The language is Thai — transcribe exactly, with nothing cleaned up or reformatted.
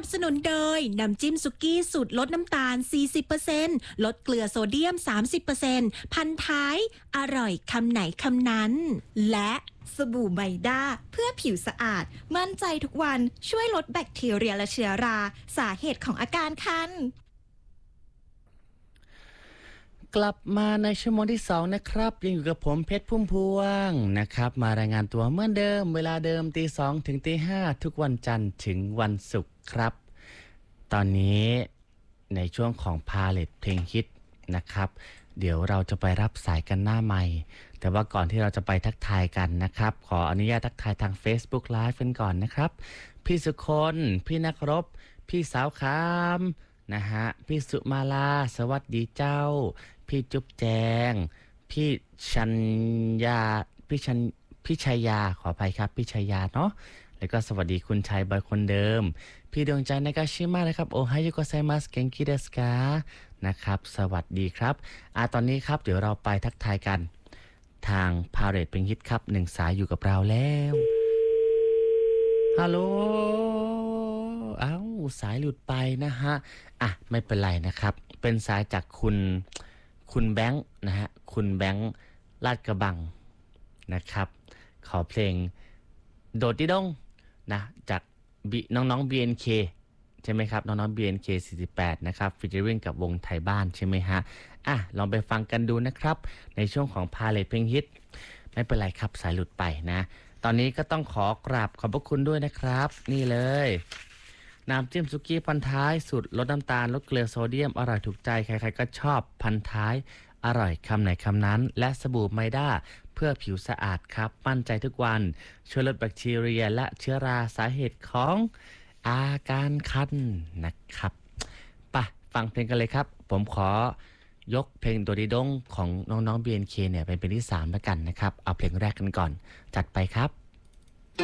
นับสนุนโดยน้ำจิ้มสุกี้สูตรลดน้ำตาล สี่สิบเปอร์เซ็นต์ ลดเกลือโซเดียม สามสิบเปอร์เซ็นต์ พันท้ายอร่อยคำไหนคำนั้นและสบู่ไมด้าเพื่อผิวสะอาดมั่นใจทุกวันช่วยลดแบคทีเรียและเชื้อราสาเหตุของอาการคันกลับมาในชั่วโมงที่สองนะครับยังอยู่กับผมเพชรพุ่มพวงนะครับมารายงานตัวเหมือนเดิมเวลาเดิมตีสองถึงตีห้าทุกวันจันทร์ถึงวันศุกร์ครับตอนนี้ในช่วงของพาเลทเพลงฮิตนะครับเดี๋ยวเราจะไปรับสายกันหน้าใหม่แต่ว่าก่อนที่เราจะไปทักทายกันนะครับขออนุญาตทักทายทาง Facebook Live กันก่อนนะครับพี่สุคนพี่นักรบพี่สาวคามนะฮะพี่สุมาลาสวัสดีเจ้าพี่จุ๊บแจงพี่ชัญญาพี่ชันพี่ชัยยาขออภัยครับพี่ชัยยาเนาะแล้วก็สวัสดีคุณชัยบอยคนเดิมพี่ดวงใจนากาชิมะนะครับโอไฮโยโกไซมัสเกนคิเดสกานะครับสวัสดีครับอ่าตอนนี้ครับเดี๋ยวเราไปทักทายกันทางพาเรดเป็นฮิตครับหนึ่งสายอยู่กับเราแล้วฮัลโหลเอ้าสายหลุดไปนะฮะอ่ะไม่เป็นไรนะครับเป็นสายจากคุณคุณแบงค์นะฮะคุณแบงค์ลาดกระบังนะครับขอเพลงโดดดิดงนะจากน้องๆ บี เอ็น เค ใช่ไหมครับน้องๆ บี เอ็น เค สี่สิบแปดนะครับฟีเจอริ่งกับวงไทยบ้านใช่ไหมฮะอ่ะลองไปฟังกันดูนะครับในช่วงของพาเลทเพลงฮิตไม่เป็นไรครับสายหลุดไปนะตอนนี้ก็ต้องขอกราบขอบพระคุณด้วยนะครับนี่เลยน้ำจิ้มสุกี้พันท้ายสูตรลดน้ำตาลลดเกลือโซเดียมอร่อยถูกใจใครๆก็ชอบพันท้ายอร่อยคำไหนคำนั้นและสบู่ไมด้าเพื่อผิวสะอาดครับมั่นใจทุกวันช่วยลดแบคทีเรียและเชื้อราสาเหตุของอาการคันนะครับไปฟังเพลงกันเลยครับผมขอยกเพลงโดดิดงของน้องๆ บี เอ็น เค เนี่ยเป็นเพลงที่สามแล้วกันนะครับเอาเพลงแรกกันก่อนจัดไปครับ